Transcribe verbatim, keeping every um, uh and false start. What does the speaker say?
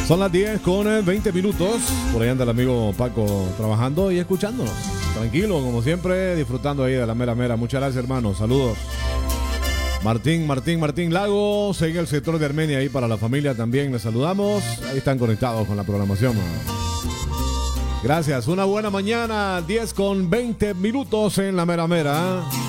Son las diez con veinte minutos. Por ahí anda el amigo Paco trabajando y escuchándonos. Tranquilo, como siempre, disfrutando ahí de la mera mera. Muchas gracias, hermano. Saludos. Martín, Martín, Martín Lagos, en el sector de Armenia, ahí para la familia también les saludamos. Ahí están conectados con la programación. Gracias, una buena mañana, diez con veinte minutos en la mera mera.